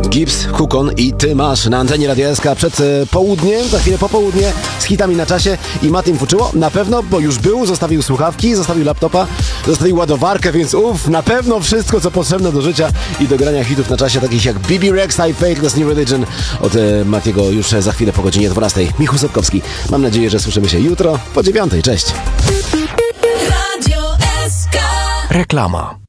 Gibbs, Hukon i Ty masz na antenie Radia SK przed południem, za chwilę po południe z hitami na czasie i Matim Fuczyło na pewno, bo już był, zostawił słuchawki, zostawił laptopa, zostawił ładowarkę, więc na pewno wszystko co potrzebne do życia i do grania hitów na czasie, takich jak BB Rex, High Faithless New Religion od Matiego już za chwilę po godzinie 12. Michał Sepkowski. Mam nadzieję, że słyszymy się jutro po 9. Cześć. Radio SK. Reklama.